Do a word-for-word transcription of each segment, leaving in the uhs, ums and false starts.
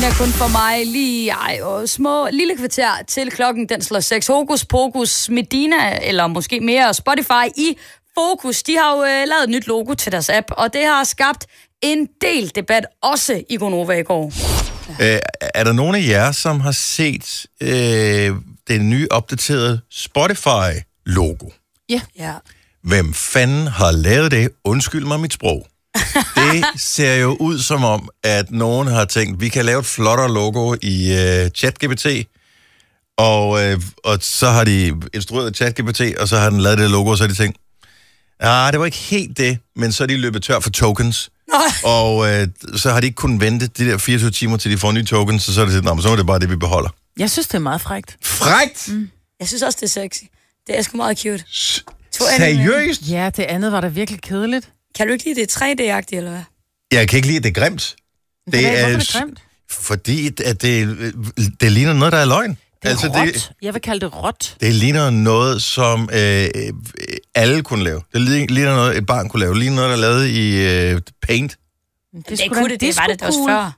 Medina kun for mig lige ej, og små lille kvarter til klokken den slår seks. Hokus Pokus, Medina, eller måske mere Spotify i fokus. De har jo øh, lavet et nyt logo til deres app, og det har skabt en del debat, også i Gonova i går. Ja. Øh, er der nogen af jer, som har set øh, det nye opdaterede Spotify-logo? Ja. ja. Hvem fanden har lavet det? Undskyld mig mit sprog. Det ser jo ud som om, at nogen har tænkt, vi kan lave et flottere logo i uh, ChatGPT, og, uh, og så har de instrueret ChatGPT, og så har den lavet det logo, og så har de tænkt, ah, det var ikke helt det, men så er de løbet tør for tokens, Nej. og uh, så har de ikke kunnet vente de der fireogtyve timer, til de får nye tokens, og så er det sådan, så er det bare det, vi beholder. Jeg synes, det er meget frækt. Frækt? Mm. Jeg synes også, det er sexy. Det er sgu meget cute. S- Seriøst? Ja, det andet var da virkelig kedeligt. Kan du ikke lide det tre D-agtigt, eller hvad? Jeg kan ikke lide, at det er grimt. Det er, hvorfor er det grimt? Fordi at det, det ligner noget, der er løgn. Det er altså, råt. Det, jeg vil kalde det råt. Det ligner noget, som øh, alle kunne lave. Det ligner noget, et barn kunne lave. Det ligner noget, der er lavet i øh, Paint. Det, det, kunne det, det var det også før.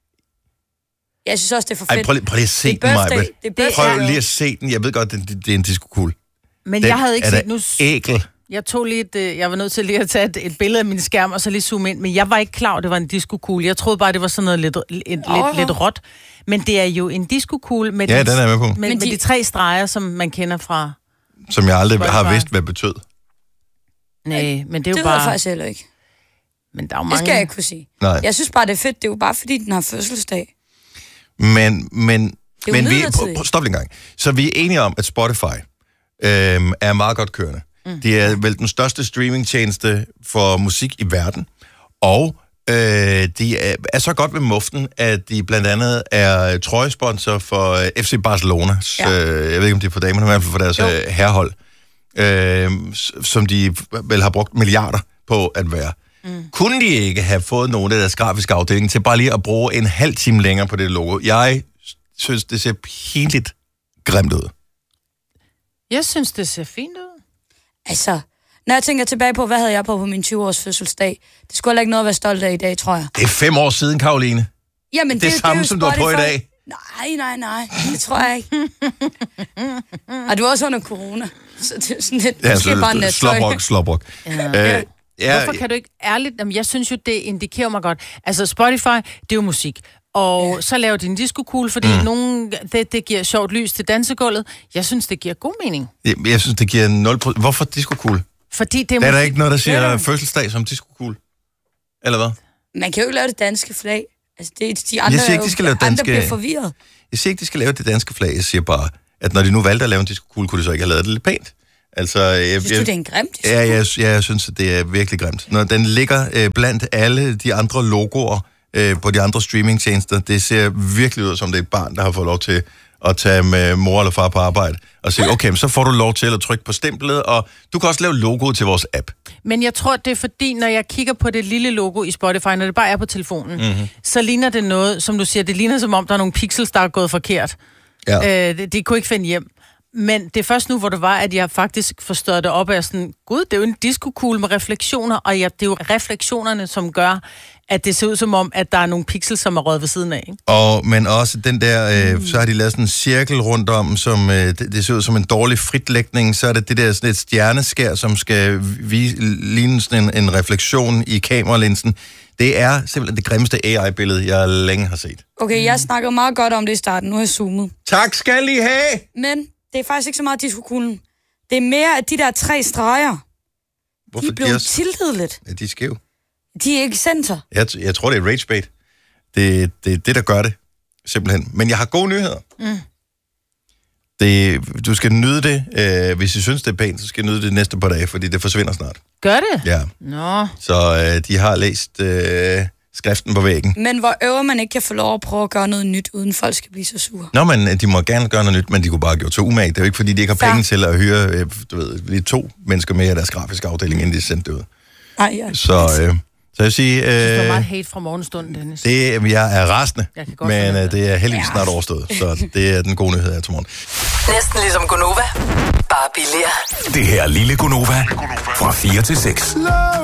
Jeg synes også, det er for fedt. Ej, prøv, lige, prøv lige at se den, Maja. Prøv lige at se den. Jeg ved godt, det, det er en disco-kugle. Men den jeg havde ikke set nu... ækel. Jeg tog lige et, jeg var nødt til lige at tage et, et billede af min skærm, og så lige zoome ind. Men jeg var ikke klar, at det var en disco-kugle. Jeg troede bare, det var sådan noget lidt, et, oh. lidt, lidt råt. Men det er jo en disco-kugle med, ja, de, den er med, på. med, med de... de tre streger, som man kender fra... Som jeg aldrig har vidst, hvad betød. Nej, men det er jo det bare... Det ved jeg faktisk heller ikke. Men der er jo mange... Det skal jeg ikke kunne sige. Nej. Jeg synes bare, det er fedt. Det er jo bare, fordi den har fødselsdag. Men, men... men vi, prøv, stop lige en gang. Så vi er enige om, at Spotify øhm, er meget godt kørende. Mm. Det er vel den største streamingtjeneste for musik i verden. Og øh, de er, er så godt ved muften, at de blandt andet er trøjesponsor for F C Barcelona. Ja. Øh, jeg ved ikke, om de er for damerne, men i hvert fald for deres øh, herrehold. Øh, som de vel har brugt milliarder på at være. Mm. Kunne de ikke have fået nogen af deres grafiske afdeling til bare lige at bruge en halv time længere på det logo? Jeg synes, det ser pinligt grimt ud. Jeg synes, det ser fint ud. Altså, når jeg tænker tilbage på, hvad havde jeg på på min tyve-års fødselsdag, det skulle heller ikke noget at være stolt af i dag, tror jeg. Det er fem år siden, Karoline. Jamen, det, det er det samme, det som du har på i dag. Nej, nej, nej. Det tror jeg ikke. Og du er også under corona. Så det er sådan lidt, ja, måske bare net tøj. Slobrok, slobrok. Ja. Øh, ja. Hvorfor kan du ikke ærligt... Jamen, jeg synes jo, det indikerer mig godt. Altså, Spotify, det er jo musik. Og ja. Så laver de en disco-kugle, fordi mm. nogen, det, det giver sjovt lys til dansegulvet. Jeg synes, det giver god mening. Jeg, jeg synes, det giver nul procent. Hvorfor disco-kugle? Fordi det er... Der er der ikke noget, der siger ja. fødselsdag som disco-kugle? Eller hvad? Man kan jo ikke lave det danske flag. Altså, det, de andre, jeg siger ikke, de skal lave danske... andre bliver forvirret. Jeg siger ikke, de skal lave det danske flag. Jeg siger bare, at når de nu valgte at lave en disco-kugle, kunne de så ikke have lavet det lidt pænt. Altså, jeg, synes du, det er en grim disco? Ja, jeg, ja, jeg synes, at det er virkelig grimt. Når den ligger øh, blandt alle de andre logoer, på de andre streamingtjenester, det ser virkelig ud som det er et barn, der har fået lov til at tage med mor eller far på arbejde og sige, okay, så får du lov til at trykke på stemplet, og du kan også lave logoet til vores app. Men jeg tror, det er fordi, når jeg kigger på det lille logo i Spotify, når det bare er på telefonen, mm-hmm. så ligner det noget, som du siger, det ligner som om, der er nogle pixels, der er gået forkert. Ja. Øh, det, det kunne ikke finde hjem. Men det er først nu, hvor det var, at jeg faktisk forstod det op af sådan, gud, det er jo en disco-kugle med refleksioner, og ja, det er jo refleksionerne, som gør, at det ser ud som om, at der er nogle pixels, som er røget ved siden af. Ikke? Og, men også den der, øh, mm. så har de lavet sådan en cirkel rundt om, som øh, det, det ser ud som en dårlig fritlægning, så er det det der sådan et stjerneskær, som skal vise, ligne sådan en, en refleksion i kameralinsen. Det er simpelthen det grimmeste A I-billede, jeg længe har set. Okay, jeg snakker meget godt om det i starten, nu har jeg zoomet. Tak skal I have! Men det er faktisk ikke så meget disco-kuglen. Det er mere, at de der tre streger, Hvorfor? de er blevet tiltet lidt. Ja, de er skæve. De er ikke center. Jeg, jeg tror, det er rage bait. Det er det, det, der gør det, simpelthen. Men jeg har gode nyheder. Mm. Det, du skal nyde det. Øh, hvis I synes, det er pænt, så skal I nyde det næste par dage, fordi det forsvinder snart. Gør det? Ja. Nå. Så øh, de har læst øh, skriften på væggen. Men hvor øver man ikke kan få lov at prøve at gøre noget nyt, uden folk skal blive så sure. Nå, men de må gerne gøre noget nyt, men de kunne bare have gjort så umage. Det er jo ikke, fordi de ikke har penge til at hyre øh, du ved, lige to mennesker med i deres grafiske afdeling, inden de sendte det ud. Nej, ja. Så... Øh, Så jeg siger... Øh, det var meget hate fra morgenstunden, Dennis. Det, jeg er rasende, jeg men øh, det er heldigvis ja. snart overstået. Så det er den gode nyhed her til morgen. Næsten ligesom Gonova, bare billigere. Det her lille Gonova fra fire til seks.